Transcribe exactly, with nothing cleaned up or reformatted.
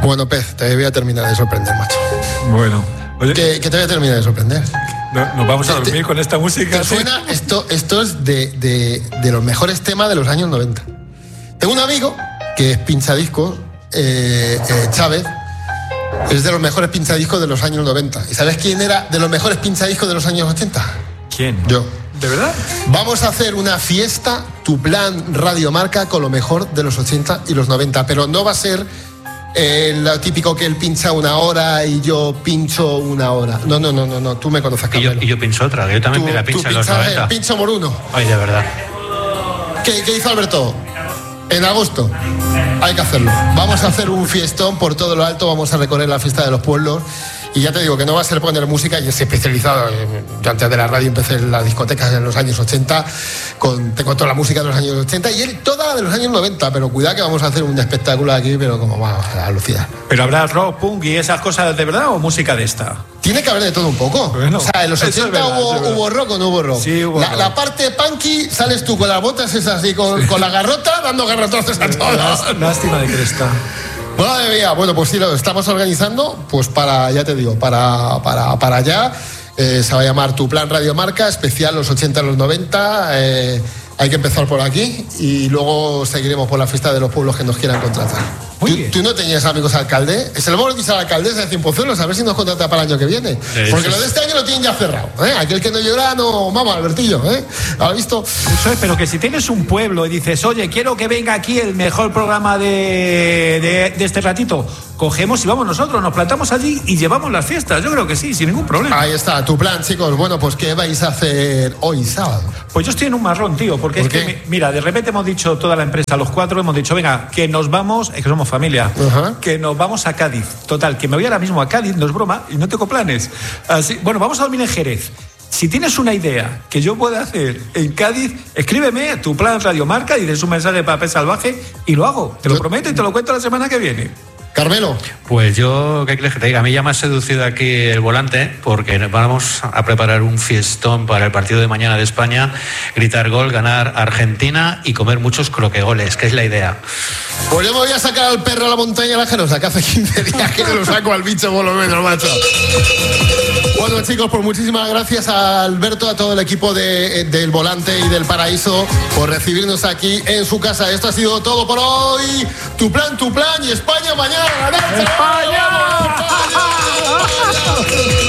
Bueno, Pez, te voy a terminar de sorprender, macho. Bueno. Oye, que, que te voy a terminar de sorprender. No, ¿Nos vamos a dormir te, con esta música? ¿Te suena? Esto, esto es de, de, de los mejores temas de los años noventa. Tengo un amigo que es pinchadiscos, eh, eh, Chávez, es de los mejores pinchadiscos de los años noventa. ¿Y sabes quién era de los mejores pinchadiscos de los años ochenta? ¿Quién? Yo. ¿De verdad? Vamos a hacer una fiesta, tu plan Radio Marca, con lo mejor de los ochenta y los noventa, pero no va a ser eh, lo típico que él pincha una hora y yo pincho una hora. No, no, no, no, no. Tú me conoces, y yo, y yo pincho otra, que yo también tú, me la pincho tú en los noventa. El pincho moruno. Ay, de verdad. ¿Qué, ¿Qué hizo Alberto? En agosto. Hay que hacerlo. Vamos a hacer un fiestón por todo lo alto, vamos a recorrer la fiesta de los pueblos. Y ya te digo que no va a ser poner música, yo soy especializado, yo antes de la radio empecé en las discotecas en los años ochenta, con, tengo toda la música de los años ochenta y él toda la de los años noventa, pero cuidado que vamos a hacer un espectáculo aquí, pero como va a lucir. ¿Pero habrá rock, punk y esas cosas de verdad o música de esta? Tiene que haber de todo un poco. Bueno, o sea, en los ochenta es verdad, hubo, es hubo rock o no hubo rock. Sí, hubo la, rock. La parte punky, sales tú con las botas esas así, con, sí. con la garrota, dando garrotazos a todos. Lástima de cresta. Madre mía, bueno, pues sí, lo estamos organizando, pues para, ya te digo, para, para, para allá. Eh, se va a llamar Tu Plan Radio Marca, especial los ochenta, los noventa. Eh, hay que empezar por aquí y luego seguiremos por la fiesta de los pueblos que nos quieran contratar. ¿Tú, ¿Tú no tenías amigos alcalde? Es el Boris a la alcaldesa de Cienpozuelos, a ver si nos contrata para el año que viene. Porque lo de este año lo tienen ya cerrado, ¿eh? Aquel que no llora, no mama, Albertillo, ¿eh? ¿Has visto? Eso es, pero que si tienes un pueblo y dices, oye, quiero que venga aquí el mejor programa de, de, de este ratito, cogemos y vamos nosotros, nos plantamos allí y llevamos las fiestas. Yo creo que sí, sin ningún problema. Ahí está, tu plan, chicos. Bueno, pues ¿qué vais a hacer hoy, sábado? Pues yo estoy en un marrón, tío, porque ¿Por es qué? que, mira, de repente hemos dicho toda la empresa, los cuatro, hemos dicho, venga, que nos vamos, es que somos familia, uh-huh. que nos vamos a Cádiz. Total, que me voy ahora mismo a Cádiz, no es broma, y no tengo planes. Así, bueno, vamos a dormir en Jerez. Si tienes una idea que yo pueda hacer en Cádiz, escríbeme Tu Plan Radio Marca y dices un mensaje para Pez Salvaje y lo hago. Te lo yo... prometo y te lo cuento la semana que viene. Carmelo. Pues yo, ¿qué quieres que te diga? A mí ya me ha seducido aquí el volante porque vamos a preparar un fiestón para el partido de mañana de España, gritar gol, ganar Argentina y comer muchos croquegoles, que es la idea. Pues yo me voy a sacar al perro a la montaña la Genosa, que hace quince días que no lo saco al bicho por lo menos, macho. Bueno, chicos, pues muchísimas gracias a Alberto, a todo el equipo de, del Volante y del Paraíso por recibirnos aquí en su casa. Esto ha sido todo por hoy. Tu plan, tu plan y España mañana. ¡España! ¡España!